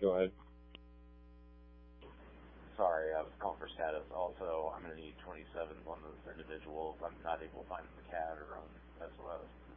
Go ahead. Sorry, I was calling for status. Also, I'm going to need 27 on those individuals. I'm not able to find the CAD or on SOS.